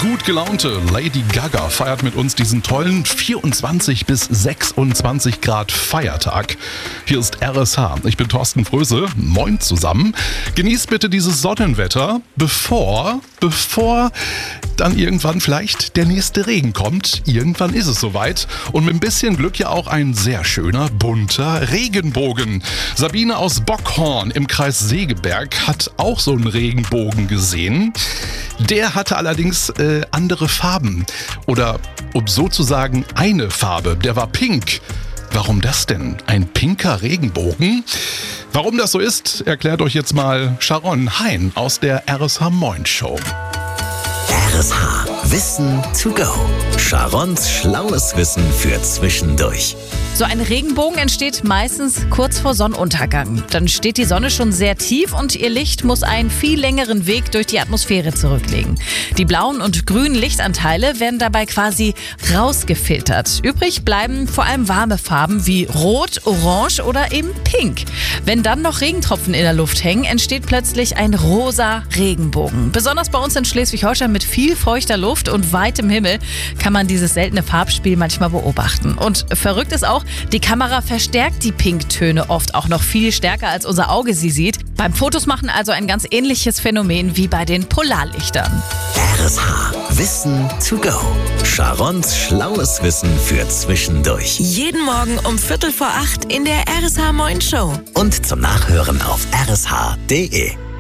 gut gelaunte Lady Gaga feiert mit uns diesen tollen 24 bis 26 Grad Feiertag. Hier ist RSH. Ich bin Thorsten Fröse. Moin zusammen. Genießt bitte dieses Sonnenwetter, bevor dann irgendwann vielleicht der nächste Regen kommt. Irgendwann ist es soweit. Und mit ein bisschen Glück ja auch ein sehr schöner, bunter Regenbogen. Sabine aus Bockhorn im Kreis Segeberg hat auch so einen Regenbogen gesehen. Der hatte allerdings andere Farben. Oder um sozusagen eine Farbe. Der war pink. Warum das denn? Ein pinker Regenbogen? Warum das so ist, erklärt euch jetzt mal Sharon Hein aus der RSH Moin Show. RSH Wissen to go. Sharons schlaues Wissen für zwischendurch. So ein Regenbogen entsteht meistens kurz vor Sonnenuntergang. Dann steht die Sonne schon sehr tief und ihr Licht muss einen viel längeren Weg durch die Atmosphäre zurücklegen. Die blauen und grünen Lichtanteile werden dabei quasi rausgefiltert. Übrig bleiben vor allem warme Farben wie Rot, Orange oder eben Pink. Wenn dann noch Regentropfen in der Luft hängen, entsteht plötzlich ein rosa Regenbogen. Besonders bei uns in Schleswig-Holstein mit viel feuchter Luft und weitem Himmel kann man dieses seltene Farbspiel manchmal beobachten. Und verrückt ist auch, die Kamera verstärkt die Pinktöne oft auch noch viel stärker, als unser Auge sie sieht. Beim Fotos machen also ein ganz ähnliches Phänomen wie bei den Polarlichtern. RSH Wissen to go. Sharons schlaues Wissen für zwischendurch. Jeden Morgen um 7:45 in der RSH Moin Show. Und zum Nachhören auf rsh.de.